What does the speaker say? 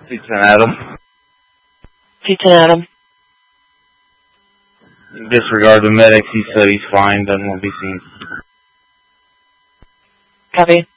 210 Adam. 210 Adam. Disregard the medics. He said he's fine. Doesn't want to be seen. Copy.